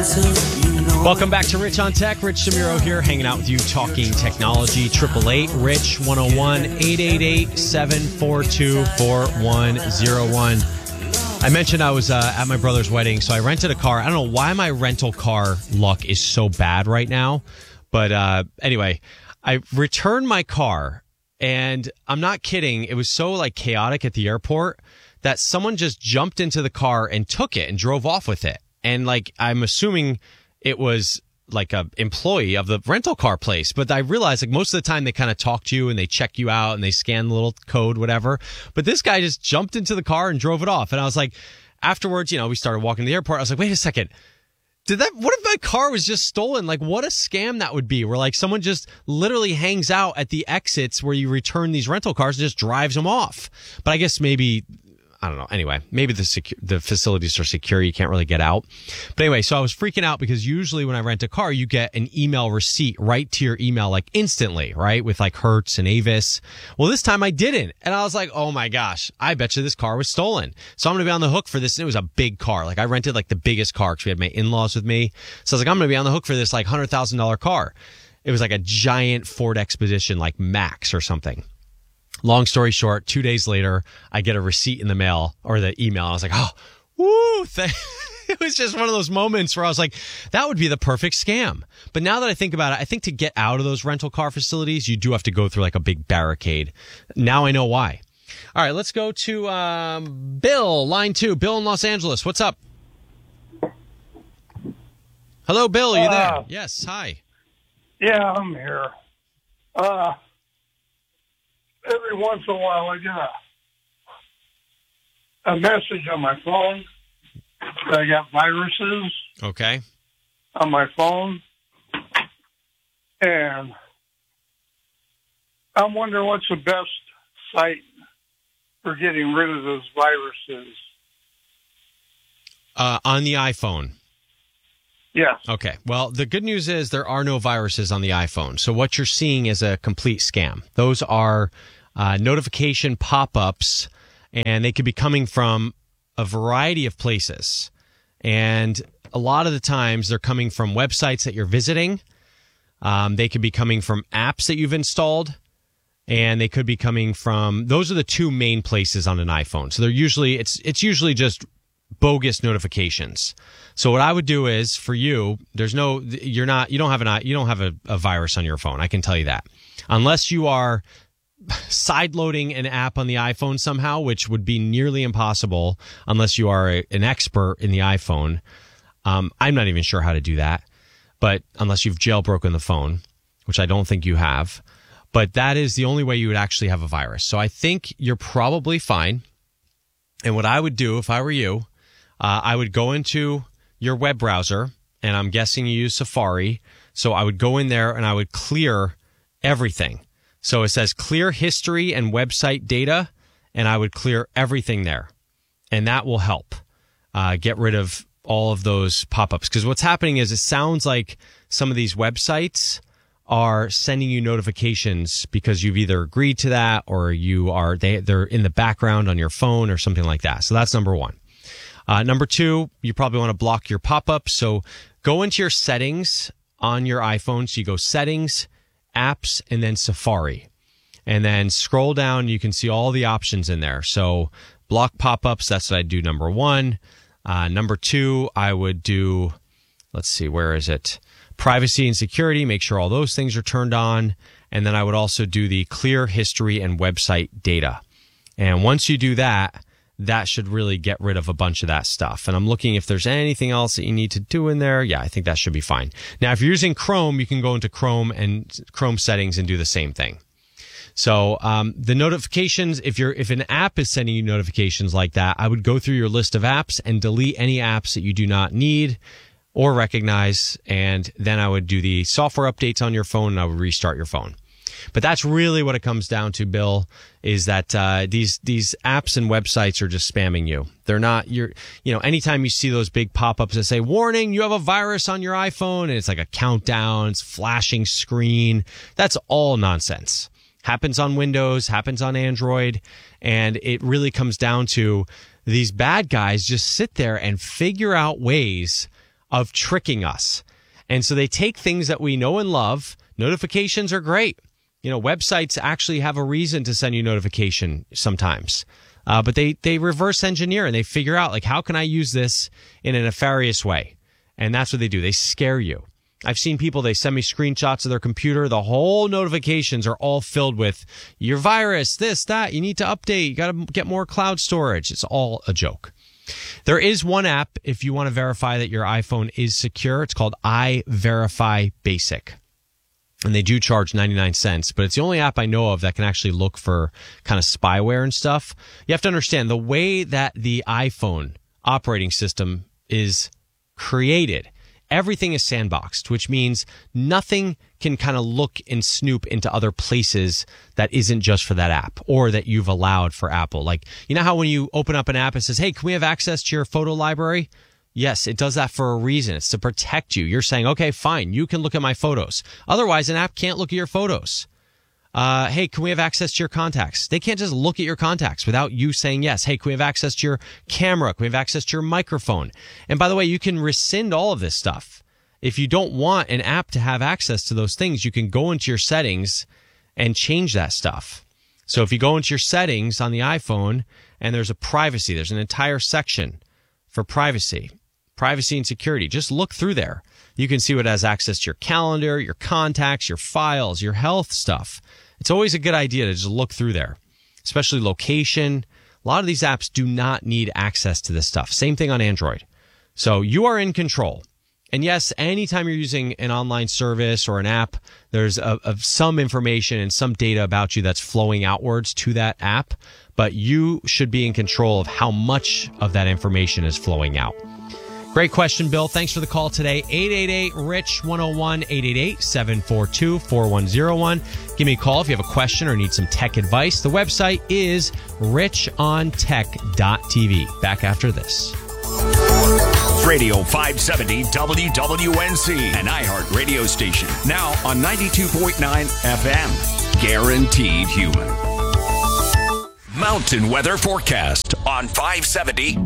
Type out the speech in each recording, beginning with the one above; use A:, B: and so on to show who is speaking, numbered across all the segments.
A: Welcome back to Rich on Tech. Rich Samiro here, hanging out with you, talking technology. 888-Rich-101-888-742-4101. I mentioned I was at my brother's wedding, so I rented a car. I don't know why my rental car luck is so bad right now, but anyway, I returned my car, and I'm not kidding. It was so chaotic at the airport that someone just jumped into the car and took it and drove off with it. And I'm assuming it was a employee of the rental car place. But I realized most of the time they kind of talk to you and they check you out and they scan the little code, whatever. But this guy just jumped into the car and drove it off. And I was afterwards, we started walking to the airport. I was wait a second. What if my car was just stolen? What a scam that would be, where someone just literally hangs out at the exits where you return these rental cars and just drives them off. But I guess maybe, I don't know. Anyway, maybe the facilities are secure. You can't really get out. But anyway, so I was freaking out because usually when I rent a car, you get an email receipt right to your email, instantly, right? With Hertz and Avis. Well, this time I didn't. And I was oh my gosh, I bet you this car was stolen. So I'm going to be on the hook for this. And it was a big car. I rented the biggest car because we had my in-laws with me. So I was I'm going to be on the hook for this $100,000 car. It was a giant Ford Expedition, Max or something. Long story short, 2 days later, I get a receipt in the mail or the email. I was oh, woo. It was just one of those moments where I was that would be the perfect scam. But now that I think about it, I think to get out of those rental car facilities, you do have to go through a big barricade. Now I know why. All right, let's go to Bill, line 2. Bill in Los Angeles. What's up? Hello, Bill. Are you there? Yes. Hi.
B: Yeah, I'm here. Every once in a while, I get a message on my phone that I got viruses.
A: Okay.
B: On my phone. And I'm wondering what's the best site for getting rid of those viruses.
A: On the iPhone.
B: Yeah.
A: Okay. Well, the good news is there are no viruses on the iPhone. So what you're seeing is a complete scam. Those are notification pop-ups, and they could be coming from a variety of places. And a lot of the times they're coming from websites that you're visiting. They could be coming from apps that you've installed, and they could be coming from, those are the two main places on an iPhone. So they're usually, it's usually just bogus notifications. So what I would do is, for you, you don't have a virus on your phone. I can tell you that. Unless you are side-loading an app on the iPhone somehow, which would be nearly impossible unless you are an expert in the iPhone. I'm not even sure how to do that, but unless you've jailbroken the phone, which I don't think you have. But that is the only way you would actually have a virus. So I think you're probably fine. And what I would do if I were you, I would go into your web browser, and I'm guessing you use Safari. So I would go in there and I would clear everything. So it says clear history and website data, and I would clear everything there. And that will help get rid of all of those pop-ups. Because what's happening is it sounds like some of these websites are sending you notifications because you've either agreed to that or they're in the background on your phone or something like that. So that's number one. Number two, you probably want to block your pop-ups. So go into your settings on your iPhone. So you go settings, apps, and then Safari. And then scroll down. You can see all the options in there. So block pop-ups. That's what I do. Number one. Number two, I would do, let's see, where is it? Privacy and security. Make sure all those things are turned on. And then I would also do the clear history and website data. And once you do that, that should really get rid of a bunch of that stuff. And I'm looking if there's anything else that you need to do in there. Yeah, I think that should be fine. Now, if you're using Chrome, you can go into Chrome settings and do the same thing. So the notifications, if an app is sending you notifications like that, I would go through your list of apps and delete any apps that you do not need or recognize. And then I would do the software updates on your phone, and I would restart your phone. But that's really what it comes down to, Bill, is that these apps and websites are just spamming you. They're not, anytime you see those big pop-ups that say, warning, you have a virus on your iPhone, and it's like a countdown, it's flashing screen. That's all nonsense. Happens on Windows, happens on Android, and it really comes down to these bad guys just sit there and figure out ways of tricking us. And so they take things that we know and love. Notifications are great. Websites actually have a reason to send you notification sometimes. But they reverse engineer and they figure out, how can I use this in a nefarious way? And that's what they do. They scare you. I've seen people, they send me screenshots of their computer. The whole notifications are all filled with your virus, this, that. You need to update. You got to get more cloud storage. It's all a joke. There is one app if you want to verify that your iPhone is secure. It's called iVerify Basic. And they do charge 99 cents, but it's the only app I know of that can actually look for kind of spyware and stuff. You have to understand the way that the iPhone operating system is created. Everything is sandboxed, which means nothing can kind of look and snoop into other places that isn't just for that app or that you've allowed for Apple. How when you open up an app, it says, hey, can we have access to your photo library? Yes, it does that for a reason. It's to protect you. You're saying, okay, fine, you can look at my photos. Otherwise, an app can't look at your photos. Hey, can we have access to your contacts? They can't just look at your contacts without you saying yes. Hey, can we have access to your camera? Can we have access to your microphone? And by the way, you can rescind all of this stuff. If you don't want an app to have access to those things, you can go into your settings and change that stuff. So if you go into your settings on the iPhone and there's there's an entire section for privacy and security. Just look through there. You can see what has access to your calendar, your contacts, your files, your health stuff. It's always a good idea to just look through there, especially location. A lot of these apps do not need access to this stuff. Same thing on Android. So you are in control. And yes, anytime you're using an online service or an app, there's some information and some data about you that's flowing outwards to that app, but you should be in control of how much of that information is flowing out. Great question, Bill. Thanks for the call today. 888-RICH-101, 888-742-4101. Give me a call if you have a question or need some tech advice. The website is richontech.tv. Back after this.
C: Radio 570 WWNC, an iHeart radio station. Now on 92.9 FM. Guaranteed human. Mountain weather forecast on 570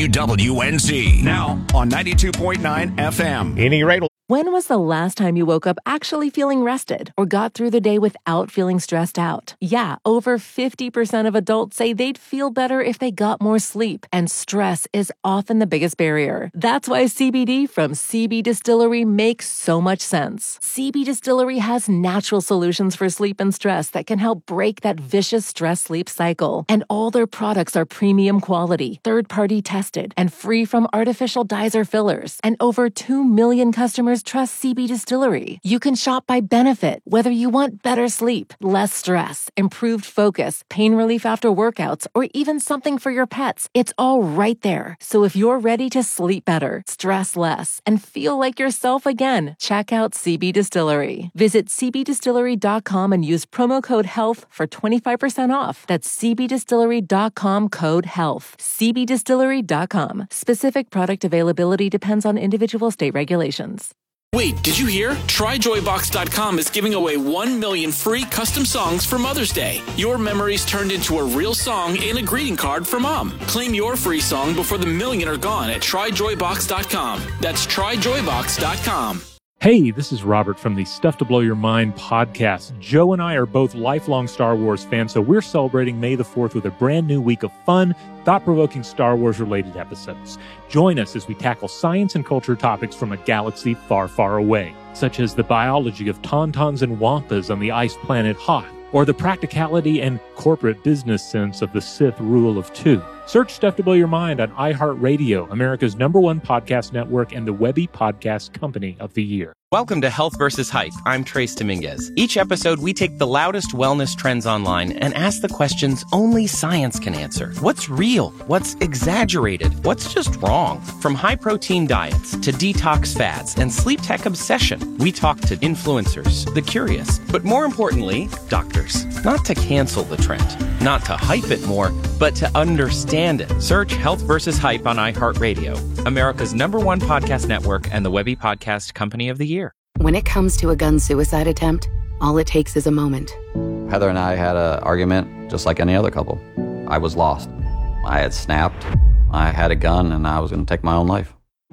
C: WWNC. Now on 92.9 FM.
D: Any rate.
E: When was the last time you woke up actually feeling rested or got through the day without feeling stressed out? Yeah, over 50% of adults say they'd feel better if they got more sleep, and stress is often the biggest barrier. That's why CBD from CB Distillery makes so much sense. CB Distillery has natural solutions for sleep and stress that can help break that vicious stress-sleep cycle. And all their products are premium quality, third-party tested, and free from artificial dyes or fillers. And over 2 million customers trust CB Distillery. You can shop by benefit, whether you want better sleep, less stress, improved focus, pain relief after workouts, or even something for your pets. It's all right there. So if you're ready to sleep better, stress less, and feel like yourself again, check out CB Distillery. Visit cbdistillery.com and use promo code HEALTH for 25% off. That's cbdistillery.com code HEALTH. cbdistillery.com. Specific product availability depends on individual state regulations.
F: Wait, did you hear? TryJoyBox.com is giving away 1 million free custom songs for Mother's Day. Your memories turned into a real song and a greeting card for Mom. Claim your free song before the million are gone at TryJoyBox.com. That's TryJoyBox.com.
D: Hey, this is Robert from the Stuff to Blow Your Mind podcast. Joe and I are both lifelong Star Wars fans, so we're celebrating May the 4th with a brand new week of fun, thought-provoking Star Wars-related episodes. Join us as we tackle science and culture topics from a galaxy far, far away, such as the biology of tauntauns and wampas on the ice planet Hoth, or the practicality and corporate business sense of the Sith rule of two. Search Stuff to Blow Your Mind on iHeartRadio, America's #1 podcast network and the Webby Podcast Company of the Year.
G: Welcome to Health vs. Hype. I'm Trace Dominguez. Each episode, we take the loudest wellness trends online and ask the questions only science can answer. What's real? What's exaggerated? What's just wrong? From high-protein diets to detox fads and sleep tech obsession, we talk to influencers, the curious, but more importantly, doctors. Not to cancel the trend, not to hype it more, but to understand it. Search Health vs. Hype on iHeartRadio, America's #1 podcast network and the Webby Podcast Company of the Year.
H: When it comes to a gun suicide attempt, all it takes is a moment.
I: Heather and I had an argument just like any other couple. I was lost. I had snapped. I had a gun and I was going to take my own life.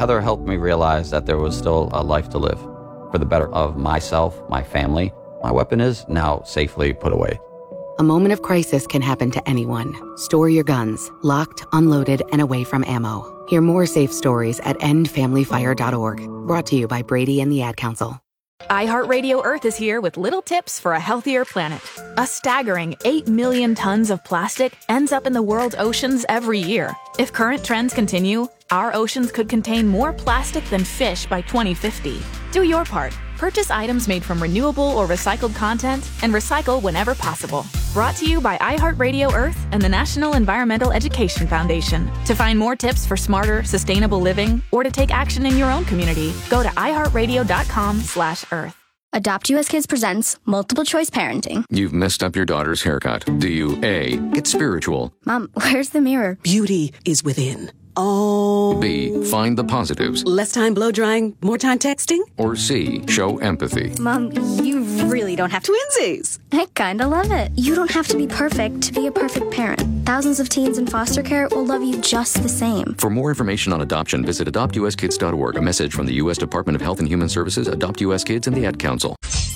I: Heather helped me realize that there was still a life to live for the better of myself, my family. My weapon is now safely put away.
H: A moment of crisis can happen to anyone. Store your guns, locked, unloaded, and away from ammo. Hear more safe stories at endfamilyfire.org. Brought to you by Brady and the Ad Council.
J: iHeartRadio Earth is here with little tips for a healthier planet. A staggering 8 million tons of plastic ends up in the world's oceans every year. If current trends continue, our oceans could contain more plastic than fish by 2050. Do your part. Purchase items made from renewable or recycled content and recycle whenever possible. Brought to you by iHeartRadio Earth and the National Environmental Education Foundation. To find more tips for smarter, sustainable living or to take action in your own community, go to iHeartRadio.com/Earth.
K: Adopt US Kids presents Multiple Choice Parenting.
L: You've messed up your daughter's haircut. Do you A, get spiritual?
K: Mom, where's the mirror?
M: Beauty is within. Oh.
L: B, find the positives.
M: Less time blow drying, more time texting?
L: Or C, show empathy.
K: Mom, you really don't have to.
M: Twinsies!
K: I kinda love it. You don't have to be perfect to be a perfect parent. Thousands of teens in foster care will love you just the same.
L: For more information on adoption, visit adoptuskids.org. A message from the U.S. Department of Health and Human Services, Adopt U.S. Kids, and the Ad Council.